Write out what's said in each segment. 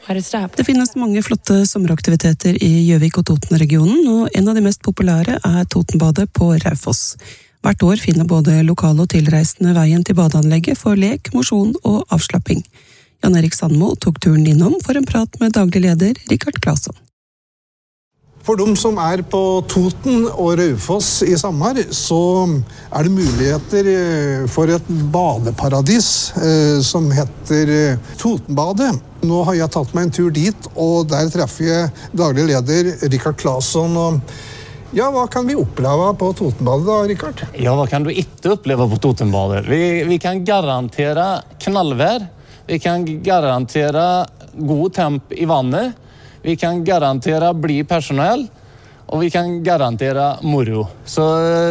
Det finnes mange flotte sommeraktiviteter i Gjøvik og Toten-regionen, og en av de mest populære Totenbadet på Raufoss. Hvert år finner både lokale og tilreisende veien til badeanlegget for lek, mosjon og avslapping. Jan Erik Sandmo tok turen innom for en prat med daglig leder Richard Claesson. For de som på Toten og Raufoss i sommer, så det muligheter for et badeparadis som heter Totenbadet. Nå har jeg tatt meg en tur dit, og der treffer jeg daglig leder Richard Claesson. Ja, hva kan vi oppleve på Totenbadet da, Richard? Ja, hva kan du ikke oppleve på Totenbadet? Vi kan garantere knallvær, vi kan garantere god temp i vannet, vi kan garantere bli personell, og vi kan garantere moro. Så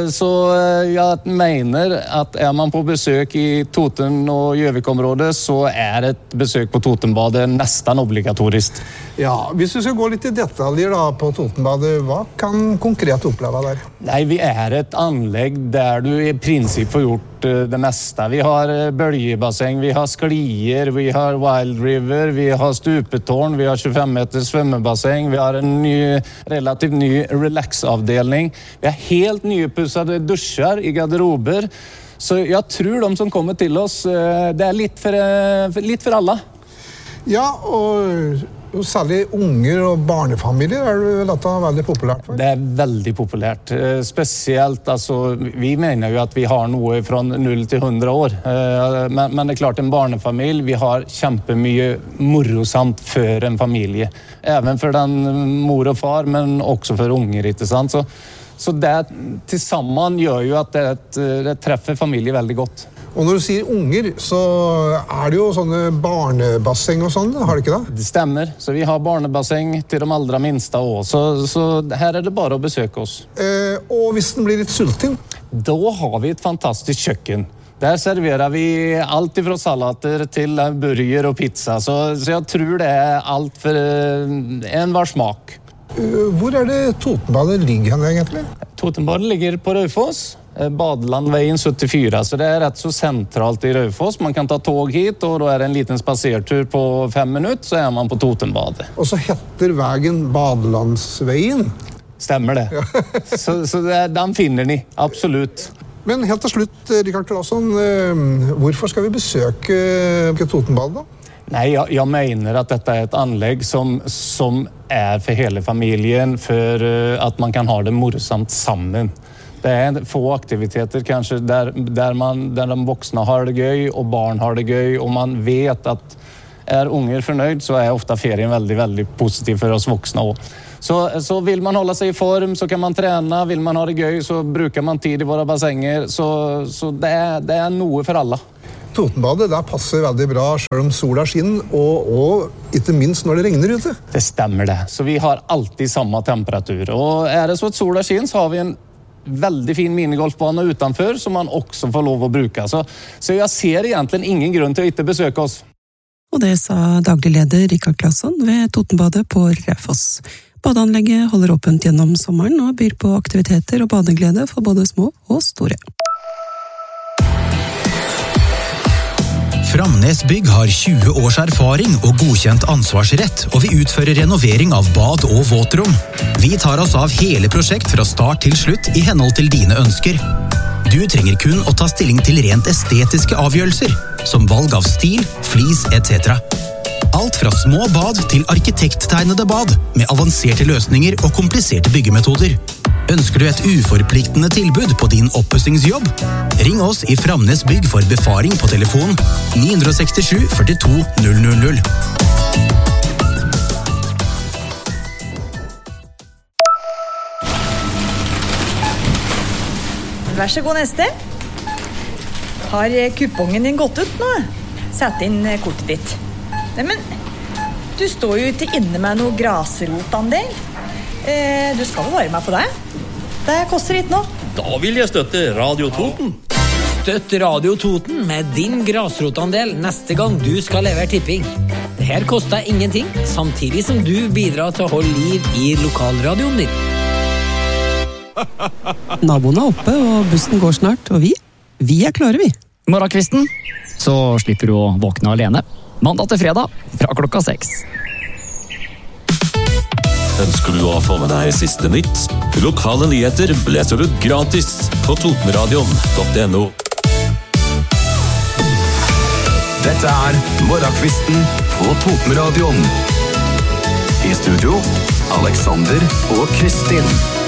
jeg mener at man på besøk i Toten- og Gjøvik-området, så et besøk på Totenbadet nesten obligatorisk. Ja, hvis du skal gå litt i detaljer da på Totenbadet, hva kan konkret oppleve der? Nei, vi et anlegg der du i prinsipp får gjort det meste. Vi har bølgebasseng, vi har sklier, vi har Wild River, vi har stupetårn, vi har 25 meter svømmebasseng, vi har en relativt ny relax-avdeling. Vi har helt nypussede dusjer i garderober. Så jeg tror de som kommer til oss, det litt for alle. Ja, og særlig unger og barnefamilier vel dette veldig populært for? Det veldig populært. Spesielt, vi mener jo at vi har noe fra 0 til 100 år. Men det klart, en barnefamilie, vi har kjempemye morosamt for en familie. Even for den mor og far, men også for unger, ikke sant? Så det til sammen gjør jo at det treffer familie veldig godt. Og når du sier unger, så det jo sånne barnebasseng og sånn, har det ikke det? Det stemmer, så vi har barnebasseng til de allra minste også, så her det bare å besøke oss. Og hvis den blir litt sulten? Da har vi et fantastisk kjøkken. Der serverer vi alt fra salater til burger og pizza, så jeg tror det alt for enhver smak. Hvor det Totenbadet ligger hen egentlig? Totenbadet ligger på Raufoss. Badelandveien 74, så det rett så sentralt i Raufoss. Man kan ta tog hit, og da det en liten spasertur på 5 minutter, så man på Totenbadet. Og så heter veien Badelandsveien? Stemmer det. Ja. så den finner ni, absolutt. Men helt til slutt, Richard Claesson, hvorfor skal vi besøke Totenbadet da? Nei, jeg mener at dette et anlegg som for hele familien, for at man kan ha det morsomt sammen. Det få aktiviteter kanskje der de voksne har det gøy, og barn har det gøy, og man vet at unger fornøyd, så ofte ferien veldig, veldig positiv for oss voksne også. Så vil man holde seg i form, så kan man trene, vil man ha det gøy, så bruker man tid i våre bassenger, så det noe for alle. Totenbadet, der passer veldig bra selv om sola skinner, og ikke minst når det regner ute. Det stemmer det, så vi har alltid samme temperatur, og det så at sola skinner, så har vi en veldig fin minigolfbane utenfor som man også får lov å bruke. Så jeg ser egentlig ingen grunn til å ikke besøke oss. Og det sa daglig leder Richard Claesson ved Totenbadet på Raufoss. Badeanlegget holder åpent gjennom sommeren og byr på aktiviteter og badeglede for både små og store. Framnes Bygg har 20 års erfaring og godkjent ansvarsrett, og vi utfører renovering av bad og våtrom. Vi tar oss av hele prosjekt fra start til slutt i henhold til dine ønsker. Du trenger kun å ta stilling til rent estetiske avgjørelser, som valg av stil, flis etc. Alt fra små bad til arkitekttegnede bad, med avanserte løsninger og kompliserte byggemetoder. Ønsker du et uforpliktende tilbud på din oppussingsjobb? Ring oss i Framnes Bygg for befaring på telefon 967 42 000. Vær så god, neste. Har kupongen din gått ut nå? Sett inn kortet ditt. Nei, men du står jo ikke inne med noe grasrotandel. Du skal jo være med på det. Det koster litt nå. Da vil jeg støtte Radio Toten. Støtt Radio Toten med din grasrotandel neste gang du skal levere tipping. Det her koster ingenting, samtidig som du bidrar til å holde liv i lokalradioen din. Naboen oppe, og bussen går snart, og vi klare, vi. Morgenkvisten, så slipper du å våkne alene. Mandag til fredag, fra klokka 6. Ønsker du å få med deg siste nytt? Lokale nyheter leser du gratis på totenradion.no. Dette Morgenkvisten på Totenradion. I studio, Alexander og Kristin.